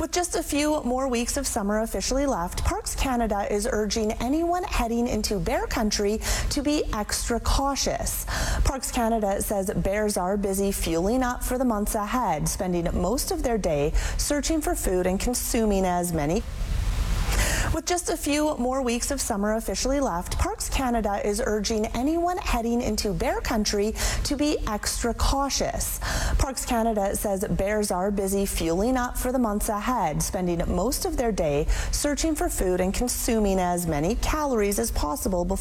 With just a few more weeks of summer officially left, Parks Canada is urging anyone heading into bear country to be extra cautious. Parks Canada says bears are busy fueling up for the months ahead, spending most of their day searching for food and consuming as many. With just a few more weeks of summer officially left, Parks Canada is urging anyone heading into bear country to be extra cautious. Parks Canada says bears are busy fueling up for the months ahead, spending most of their day searching for food and consuming as many calories as possible before